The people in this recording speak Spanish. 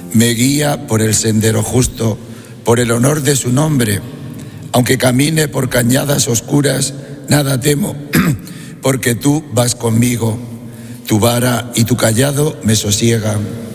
Me guía por el sendero justo, por el honor de su nombre. Aunque camine por cañadas oscuras, nada temo, porque tú vas conmigo. Tu vara y tu cayado me sosiegan.